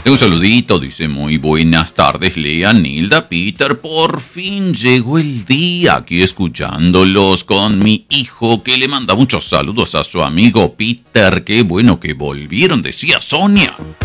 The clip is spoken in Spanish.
Un saludito, dice, muy buenas tardes, Lea, Nilda, Peter. Por fin llegó el día aquí escuchándolos con mi hijo, que le manda muchos saludos a su amigo Peter. Qué bueno que volvieron, decía Sonia.